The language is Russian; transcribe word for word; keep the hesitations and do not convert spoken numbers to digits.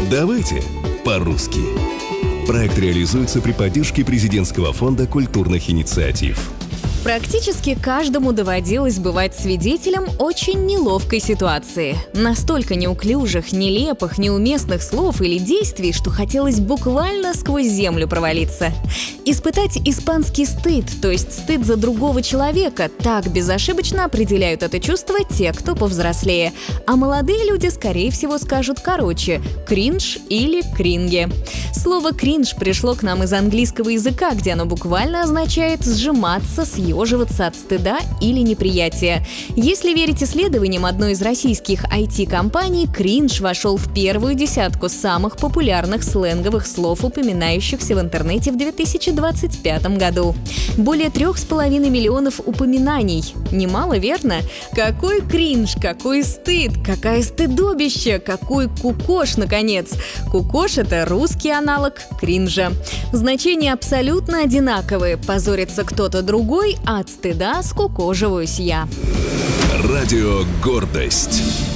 Давайте по-русски. Проект реализуется при поддержке Президентского фонда культурных инициатив. Практически каждому доводилось бывать свидетелем очень неловкой ситуации. Настолько неуклюжих, нелепых, неуместных слов или действий, что хотелось буквально сквозь землю провалиться. Испытать испанский стыд, то есть стыд за другого человека, так безошибочно определяют это чувство те, кто повзрослее. А молодые люди, скорее всего, скажут короче – кринж или кринги. Слово «кринж» пришло к нам из английского языка, где оно буквально означает «сжиматься», «съеживаться» от стыда или неприятия. Если верить исследованиям одной из российских ай ти-компаний, кринж вошел в первую десятку самых популярных сленговых слов, упоминающихся в интернете в две тысячи двадцать пятом году. Более трех с половиной миллионов упоминаний. Немало, верно? Какой кринж, какой стыд, какая стыдобище, какой кукош, наконец. Кукош — это русский аналог кринжа. Значения абсолютно одинаковые. Позорится кто-то другой, а от стыда скукоживаюсь я. Радио «Гордость».